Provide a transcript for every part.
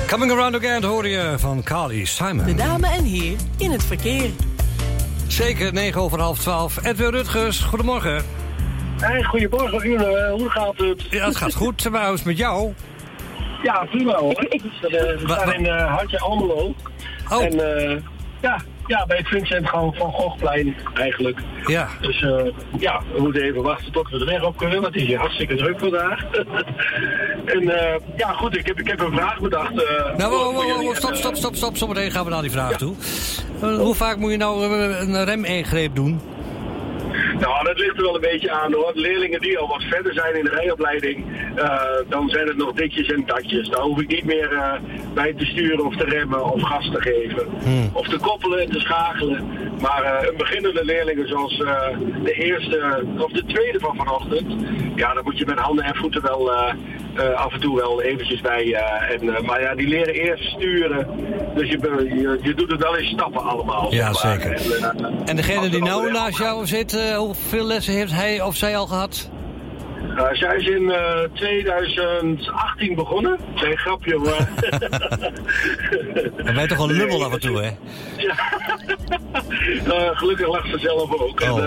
Coming Around Again hoorde je van Carly Simon. De dame en heer in het verkeer. Zeker, 11:09. Edwin Rutgers, goedemorgen. Hey, goedemorgen, hoe gaat het? Ja, het gaat goed. Maar hoe is het met jou? Ja, prima hoor. We staan in Hartje Almelo. Oh. En ja, bij het Vincent van Goghplein eigenlijk. Ja. Dus we moeten even wachten tot we de weg op kunnen, want het is hier hartstikke druk vandaag. En goed, ik heb een vraag bedacht. Stop. Zometeen gaan we naar die vraag toe. Hoe vaak moet je nou een remingreep doen? Nou, dat ligt er wel een beetje aan hoor. De leerlingen die al wat verder zijn in de rijopleiding, dan zijn het nog ditjes en datjes. Daar hoef ik niet meer bij te sturen of te remmen of gas te geven. Of te koppelen en te schakelen. Maar een beginnende leerlingen zoals de eerste of de tweede van vanochtend, ja, dan moet je met handen en voeten wel af en toe wel eventjes bij. Maar ja, die leren eerst sturen. Dus je doet het wel in stappen allemaal. Ja, zeg maar. zeker. En degene die nou naast jou zit, hoeveel lessen heeft hij of zij al gehad? Zij is in 2018 begonnen. Geen grapje, maar... Dan ben je toch een lummel af en toe, hè? Ja. Gelukkig lag ze zelf ook. Oh.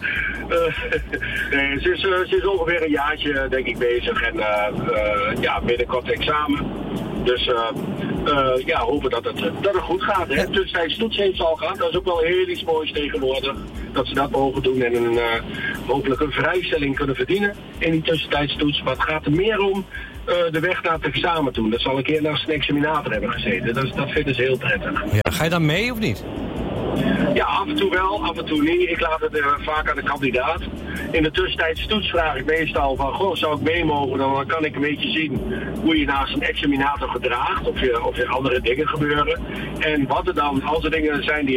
Nee, ze is ongeveer een jaartje, denk ik, bezig. En binnenkort examen. Dus hopen dat het goed gaat. Hè? Tussentijds toets heeft ze al gehad. Dat is ook wel heel iets moois tegenwoordig. Dat ze dat mogen doen en hopelijk een vrijstelling kunnen verdienen in die tussentijdstoets. Maar het gaat er meer om de weg naar het examen toe. Dat zal een keer naast een examinator hebben gezeten. Dat vinden ze heel prettig. Ja, ga je dan mee of niet? Ja, af en toe wel, af en toe niet. Ik laat het vaak aan de kandidaat. In de tussentijdstoets vraag ik meestal van, zou ik mee mogen? Dan kan ik een beetje zien hoe je naast een examinator gedraagt. Of er andere dingen gebeuren. En wat er dan, als er dingen zijn die